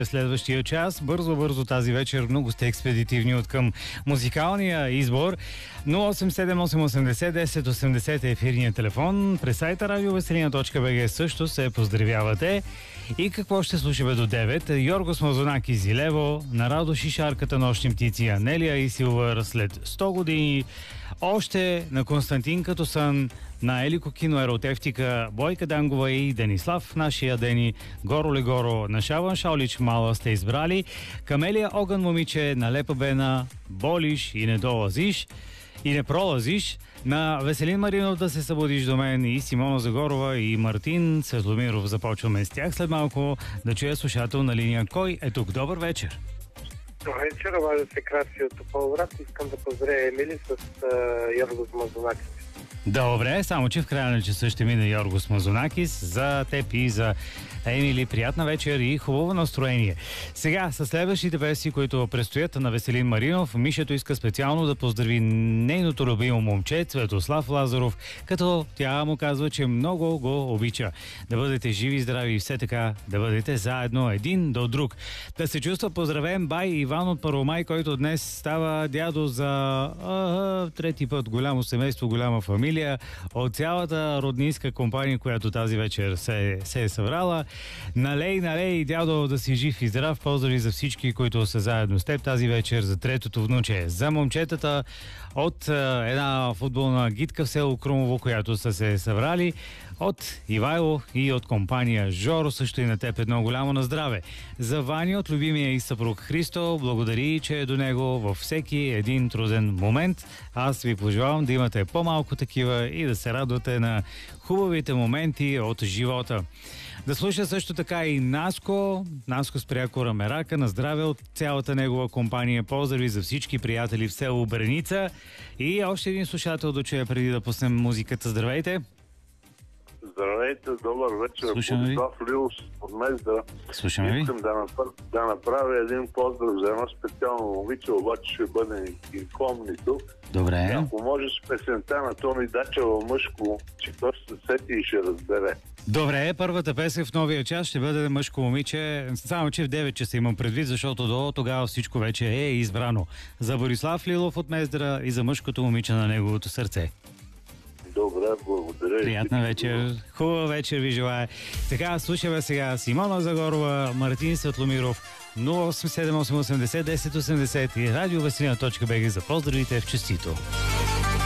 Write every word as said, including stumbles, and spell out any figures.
Следващия час. Бързо-бързо тази вечер много сте експедитивни от към музикалния избор. нула осем седем осем осемдесет десет осемдесет е ефирния телефон. През сайта радио веселина точка бг също се поздравявате. И какво ще слушаме до девет? Йоргос Мазунаки Зилево, на Радо Шишарката Нощни птици, Анелия и Силвър след сто години. Още на Константин като сън, на Елико Кино Еротевтика, Бойка Дангова и Денислав, нашия Дени, Горо Легоро, на Шаван Шаулич Мала сте избрали, Камелия Огън Момиче, на Лепа Бена, Болиш и не долазиш, и не пролазиш, на Веселин Маринов да се събудиш до мен и Симона Загорова и Мартин Светломиров. Започваме с тях след малко да чуя слушател на линия. Кой е тук? Добър вечер! Добър вечер, обажда се Краси от Тополград. Искам да поздравя Емили с uh, Йоргос Мазунакис. Добре, само че в края на часа ще мине Йоргос Мазунакис за теб и за Емили. Приятна вечер и хубаво настроение. Сега, с следващите песни, които предстоят на Веселин Маринов, Мишето иска специално да поздрави нейното любимо момче Цветослав Лазаров, като тя му казва, че много го обича. Да бъдете живи и здрави и все така да бъдете заедно един до друг. Да се чувства поздравен бай Иван от Първомай, който днес става дядо за а, трети път. Голямо семейство, голяма фамилия, от цялата роднинска компания, която тази вечер се, се е събрала. Налей, налей, дядо, да си жив и здрав. Поздрави за всички, които са заедно с теб тази вечер, за третото внуче. За момчетата от е, една футболна гидка в село Крумово, която са се събрали, от Ивайло и от компания Жоро, също и на теб едно голямо на здраве. За Вани от любимия и съпруг Христо, благодари, че е до него във всеки един труден момент. Аз ви пожелавам да имате по-малко такива и да се радвате на хубавите моменти от живота. Да слуша също така и Наско, Наско с прякора Мерака, на здраве от цялата негова компания. Поздрави за всички приятели в село Бреница. И още един слушател да чуя преди да пуснем музиката. Здравейте! Здравейте, добър вечер. Слушаме ви. Борислав Лилов от Мездра. Слушаме ви. Искам да направя, да направя един поздрав за едно специално момиче, обаче ще бъде инкомнито. Добре. Ако може с песента на Тони Дачева Мъжко, че той ще се сети и ще разбере. Добре, първата песен в новия час ще бъде Мъжко момиче, само че в девет часа имам предвид, защото до тогава всичко вече е избрано. За Борислав Лилов от Мездра и за мъжкото момиче на неговото сърце. Добре, благодаря. Приятна вечер. Хубава вечер ви желая. Така, слушаме сега Симона Загорова, Мартин Светломиров, нула осем седем осем осемдесет десет осемдесет и радио веселина точка бг за поздравите в честито.